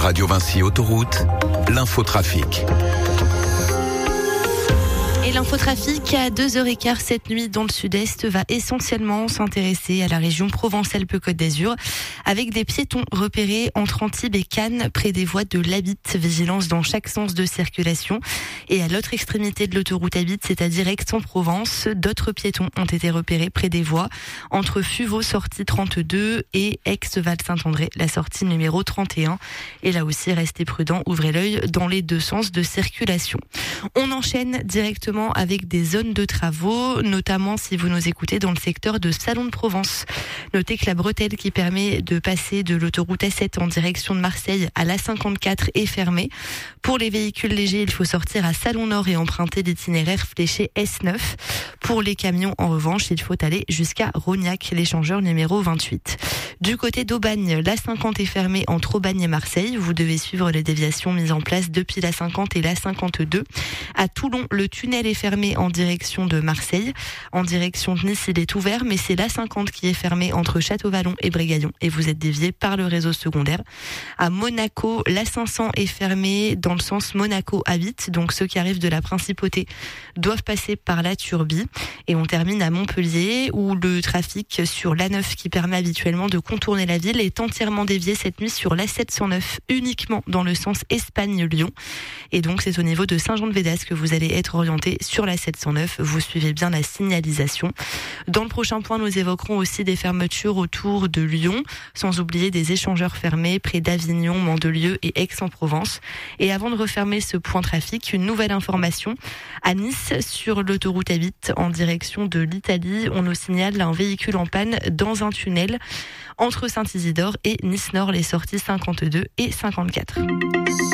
Radio Vinci Autoroute, l'infotrafic. Et l'infotrafic à 2h15 cette nuit dans le sud-est va essentiellement s'intéresser à la région Provence-Alpes-Côte d'Azur avec des piétons repérés entre Antibes et Cannes près des voies de l'A8. Vigilance dans chaque sens de circulation. Et à l'autre extrémité de l'autoroute A8, c'est-à-dire Aix-en-Provence, d'autres piétons ont été repérés près des voies entre Fuveau, sortie 32 et Aix-Val-Saint-André, la sortie numéro 31. Et là aussi, restez prudents, ouvrez l'œil dans les deux sens de circulation. On enchaîne directement avec des zones de travaux, notamment si vous nous écoutez dans le secteur de Salon de Provence. Notez que la bretelle qui permet de passer de l'autoroute A7 en direction de Marseille à l'A54 est fermée. Pour les véhicules légers, il faut sortir à Salon Nord et emprunter l'itinéraire fléché S9. Pour les camions, en revanche, il faut aller jusqu'à Rognac, l'échangeur numéro 28. Du côté d'Aubagne, l'A50 est fermée entre Aubagne et Marseille. Vous devez suivre les déviations mises en place depuis l'A50 et l'A52. À Toulon, le tunnel est fermé en direction de Marseille. En direction de Nice, il est ouvert, mais c'est l'A50 qui est fermé entre Château-Vallon et Brégaillon et vous êtes dévié par le réseau secondaire. À Monaco, l'A500 est fermé dans le sens Monaco-A8, donc ceux qui arrivent de la Principauté doivent passer par la Turbie. Et on termine à Montpellier où le trafic sur l'A9 qui permet habituellement de contourner la ville est entièrement dévié cette nuit sur l'A709 uniquement dans le sens Espagne-Lyon. Et donc c'est au niveau de Saint-Jean-de-Védas que vous allez être orienté sur l'A709. Vous suivez bien la signalisation. Dans le prochain point, nous évoquerons aussi des fermetures autour de Lyon, sans oublier des échangeurs fermés près d'Avignon, Mandelieu et Aix-en-Provence. Et avant de refermer ce point trafic, une nouvelle information. À Nice, sur l'autoroute A8, en direction de l'Italie, on nous signale un véhicule en panne dans un tunnel entre Saint-Isidore et Nice-Nord, les sorties 52 et 54.